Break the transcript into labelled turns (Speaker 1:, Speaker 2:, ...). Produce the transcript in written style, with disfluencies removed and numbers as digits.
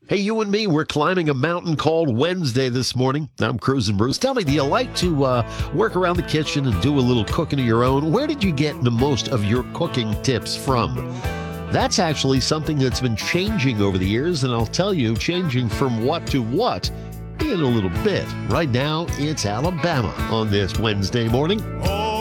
Speaker 1: Hey, you and me, we're climbing a mountain called Wednesday this morning. I'm Cruising Bruce. Tell me, do you like to work around the kitchen and do a little cooking of your own? Where did you get the most of your cooking tips from? That's actually something that's been changing over the years, and I'll tell you, changing from what to what in a little bit. Right now, it's Alabama on this Wednesday morning.
Speaker 2: Oh,